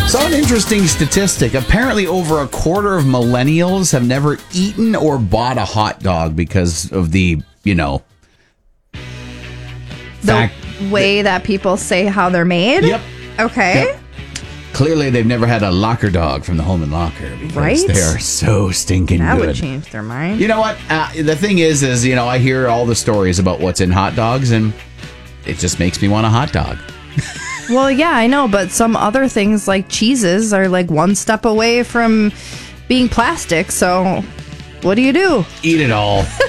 Saw an interesting statistic. Apparently, over a quarter of millennials have never eaten or bought a hot dog because of the way that people say how they're made? Yep. Okay. Yep. Clearly, they've never had a locker dog from the Home and Locker because Right? they are so stinking That good. would change their mind. You know what? The thing is, I hear all the stories about what's in hot dogs, and it just makes me want a hot dog. Well, yeah, I know, but some other things like cheeses are like one step away from being plastic, so what do you do? Eat it all.